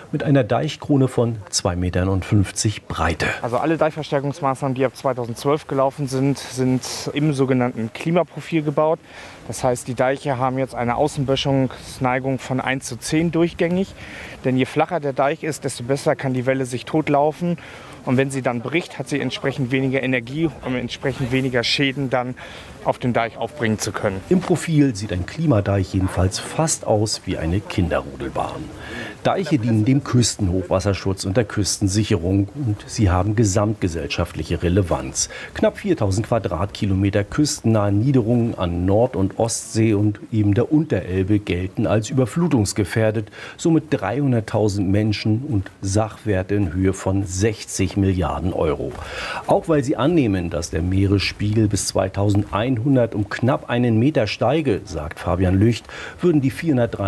mit einer Deichkrone von 2,50 Metern Breite. Also alle Deichverstärkungsmaßnahmen, die ab 2012 gelaufen sind, sind im sogenannten Klimaprofil gebaut. Das heißt, die Deiche haben jetzt eine Außenböschungsneigung von 1:10 durchgängig. Denn je flacher der Deich ist, desto besser kann die Welle sich totlaufen. Und wenn sie dann bricht, hat sie entsprechend weniger Energie, um entsprechend weniger Schäden dann auf dem Deich aufbringen zu können. Im Profil sieht ein Klimadeich jedenfalls fast aus wie eine Kinderrodelbahn. Deiche dienen dem Küstenhochwasserschutz und der Küstensicherung und sie haben gesamtgesellschaftliche Relevanz. Knapp 4000 Quadratkilometer küstennahe Niederungen an Nord- und Ostsee und eben der Unterelbe gelten als überflutungsgefährdet. Somit 300.000 Menschen und Sachwerte in Höhe von 60 Milliarden Euro. Auch weil sie annehmen, dass der Meeresspiegel bis 2100 um knapp einen Meter steige, sagt Fabian Lücht, würden die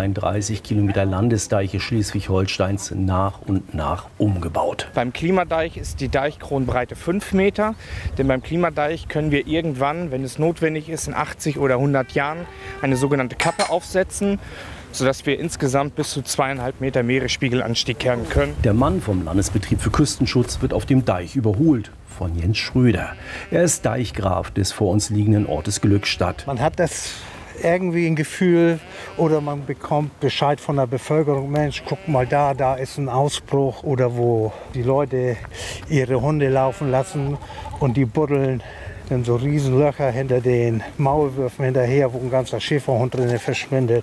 433 Kilometer Landesdeiche Schleswig-Holsteins nach und nach umgebaut. Beim Klimadeich ist die Deichkronbreite 5 Meter. Denn beim Klimadeich können wir irgendwann, wenn es notwendig ist, in 80 oder 100 Jahren eine sogenannte Kappe aufsetzen, sodass wir insgesamt bis zu 2,5 Meter Meeresspiegelanstieg kehren können. Der Mann vom Landesbetrieb für Küstenschutz wird auf dem Deich überholt von Jens Schröder. Er ist Deichgraf des vor uns liegenden Ortes Glückstadt. Man hat das irgendwie ein Gefühl oder man bekommt Bescheid von der Bevölkerung, Mensch, guck mal da ist ein Ausbruch, oder wo die Leute ihre Hunde laufen lassen und die buddeln dann so Riesenlöcher hinter den Maulwürfen hinterher, wo ein ganzer Schäferhund drin verschwindet.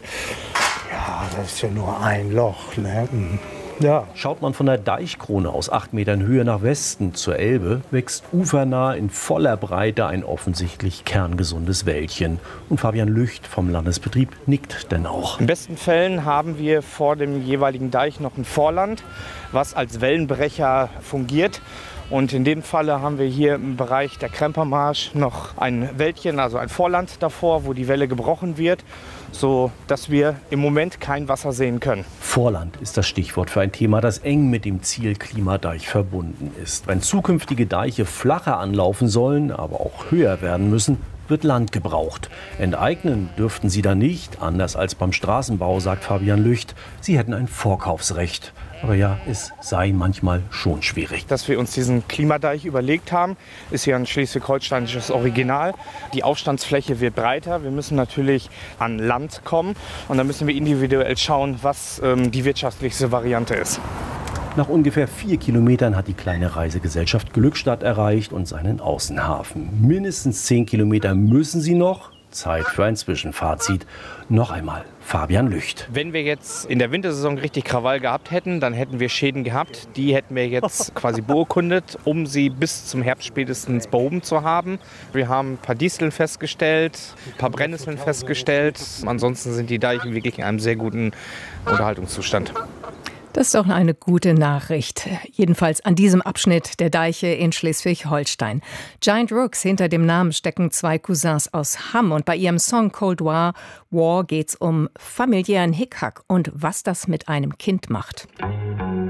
Ja, das ist ja nur ein Loch, ne? Ja. Schaut man von der Deichkrone aus 8 Metern Höhe nach Westen zur Elbe, wächst ufernah in voller Breite ein offensichtlich kerngesundes Wäldchen. Und Fabian Lücht vom Landesbetrieb nickt denn auch. In besten Fällen haben wir vor dem jeweiligen Deich noch ein Vorland, was als Wellenbrecher fungiert. Und in dem Falle haben wir hier im Bereich der Krempermarsch noch ein Wäldchen, also ein Vorland davor, wo die Welle gebrochen wird, so dass wir im Moment kein Wasser sehen können. Vorland ist das Stichwort für ein Thema, das eng mit dem Ziel Klimadeich verbunden ist. Wenn zukünftige Deiche flacher anlaufen sollen, aber auch höher werden müssen, wird Land gebraucht. Enteignen dürften sie da nicht, anders als beim Straßenbau, sagt Fabian Lücht. Sie hätten ein Vorkaufsrecht. Aber ja, es sei manchmal schon schwierig. Dass wir uns diesen Klimadeich überlegt haben, ist hier ein schleswig-holsteinisches Original. Die Aufstandsfläche wird breiter. Wir müssen natürlich an Land kommen. Und dann müssen wir individuell schauen, was die wirtschaftlichste Variante ist. Nach ungefähr 4 Kilometern hat die kleine Reisegesellschaft Glückstadt erreicht und seinen Außenhafen. Mindestens 10 Kilometer müssen sie noch. Zeit für ein Zwischenfazit. Noch einmal Fabian Lücht. Wenn wir jetzt in der Wintersaison richtig Krawall gehabt hätten, dann hätten wir Schäden gehabt. Die hätten wir jetzt quasi beurkundet, um sie bis zum Herbst spätestens behoben zu haben. Wir haben ein paar Disteln festgestellt, ein paar Brennnesseln festgestellt. Ansonsten sind die Deiche wirklich in einem sehr guten Unterhaltungszustand. Das ist doch eine gute Nachricht. Jedenfalls an diesem Abschnitt der Deiche in Schleswig-Holstein. Giant Rooks, hinter dem Namen stecken zwei Cousins aus Hamm. Und bei ihrem Song Cold War geht's um familiären Hickhack und was das mit einem Kind macht.